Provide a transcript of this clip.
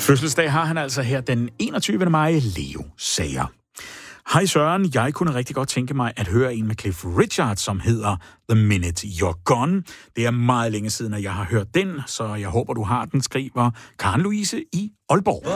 Fødselsdag har han altså her den 21. maj, Leo Sager. Hej Søren, jeg kunne rigtig godt tænke mig at høre en med Cliff Richard, som hedder The Minute You're Gone. Det er meget længe siden, at jeg har hørt den, så jeg håber, du har den, skriver Karen Louise i Aalborg.